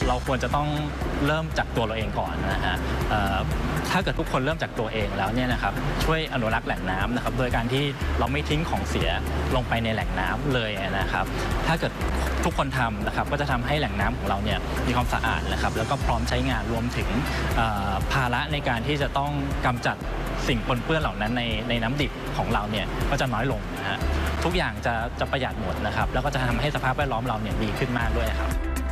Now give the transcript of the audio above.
เราควรจะต้องเริ่มจากตัวเราเองก่อนนะฮะถ้าเกิดทุกคนเริ่มจากตัวเองแล้วเนี่ยนะครับช่วยอนุรักษ์แหล่งน้ำนะครับโดยการที่เราไม่ทิ้งของเสียลงไปในแหล่งน้ำเลยนะครับถ้าเกิดทุกคนทำนะครับก็จะทำให้แหล่งน้ำของเราเนี่ยมีความสะอาดนะครับแล้วก็พร้อมใช้งานรวมถึงภาระในการที่จะต้องกำจัดสิ่งปนเปื้อนเหล่านั้นในน้ำดิบของเราเนี่ยก็จะน้อยลงนะฮะทุกอย่างจะประหยัดหมดนะครับแล้วก็จะทำให้สภาพแวดล้อมเราเนี่ยดีขึ้นมากด้วยครับ